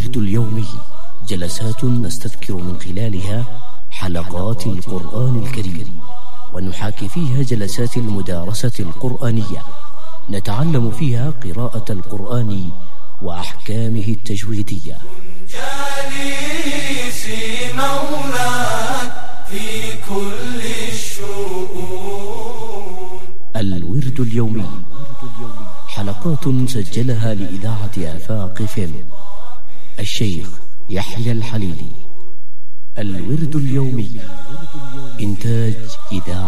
الورد اليومي جلسات نستذكر من خلالها حلقات القرآن الكريم، ونحاكي فيها جلسات المدارسة القرآنية، نتعلم فيها قراءة القرآن وأحكامه التجويدية. جالسي مولاك في كل الشؤون. الورد اليومي حلقات سجلها لإذاعة آفاق فيلم الشيخ يحيى الحليلي. الورد اليومي إنتاج إذاعة